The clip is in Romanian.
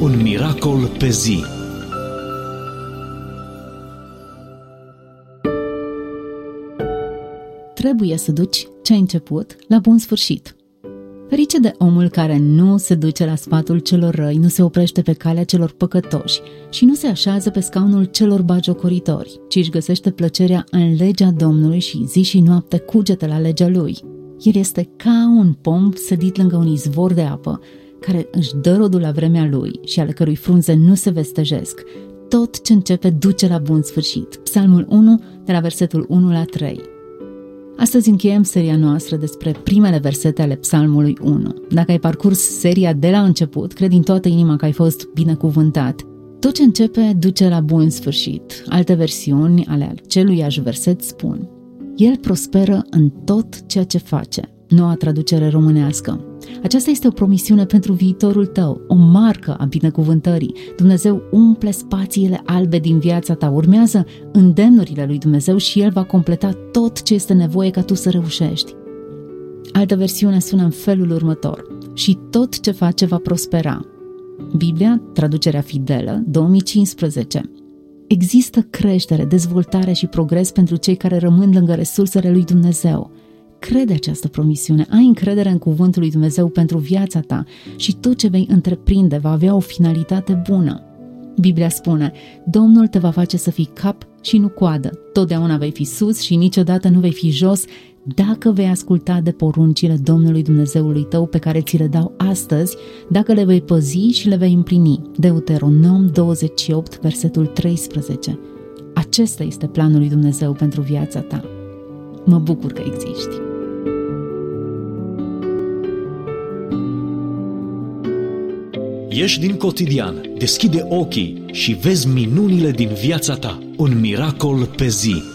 Un miracol pe zi. Trebuie să duci ce ai început la bun sfârșit. Ferice de omul care nu se duce la sfatul celor răi, nu se oprește pe calea celor păcătoși și nu se așează pe scaunul celor bagiocoritori, ci își găsește plăcerea în legea Domnului și zi și noapte cugetă la legea Lui. El este ca un pom sădit lângă un izvor de apă, care își dă rodul la vremea lui și ale cărui frunze nu se vestejesc. Tot ce începe duce la bun sfârșit. Psalmul 1, de la versetul 1 la 3. Astăzi încheiem seria noastră despre primele versete ale Psalmului 1. Dacă ai parcurs seria de la început, cred din toată inima că ai fost binecuvântat. Tot ce începe duce la bun sfârșit. Alte versiuni ale aceluiași verset spun: El prosperă în tot ceea ce face. Noua traducere românească. Aceasta este o promisiune pentru viitorul tău, o marcă a binecuvântării. Dumnezeu umple spațiile albe din viața ta, urmează îndemnurile lui Dumnezeu și El va completa tot ce este nevoie ca tu să reușești. Altă versiune sună în felul următor: și tot ce face va prospera. Biblia, traducerea Fidelă, 2015. Există creștere, dezvoltare și progres pentru cei care rămân lângă resursele lui Dumnezeu. Crede această promisiune, ai încredere în cuvântul lui Dumnezeu pentru viața ta și tot ce vei întreprinde va avea o finalitate bună. Biblia spune: Domnul te va face să fii cap și nu coadă, totdeauna vei fi sus și niciodată nu vei fi jos, dacă vei asculta de poruncile Domnului Dumnezeului tău pe care ți le dau astăzi, dacă le vei păzi și le vei împlini. Deuteronom 28, versetul 13. Acesta este planul lui Dumnezeu pentru viața ta. Mă bucur că existi. Ieși din cotidian, deschide ochii și vezi minunile din viața ta. Un miracol pe zi.